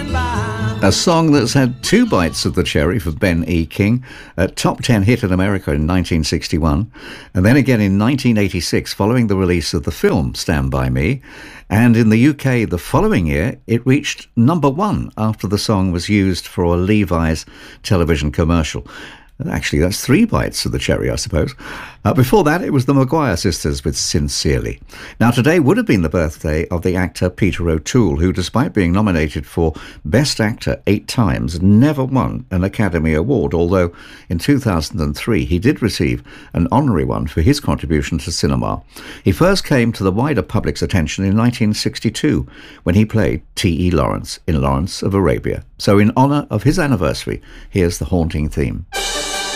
A song that's had two bites of the cherry for Ben E. King, a top 10 hit in America in 1961, and then again in 1986 following the release of the film Stand By Me, and in the UK the following year it reached number one after the song was used for a Levi's television commercial. Actually, that's three bites of the cherry, I suppose. Before that, it was the Maguire sisters with Sincerely. Now, today would have been the birthday of the actor Peter O'Toole, who, despite being nominated for Best Actor 8 times, never won an Academy Award, although in 2003 he did receive an honorary one for his contribution to cinema. He first came to the wider public's attention in 1962 when he played T.E. Lawrence in Lawrence of Arabia. So in honour of his anniversary, here's the haunting theme.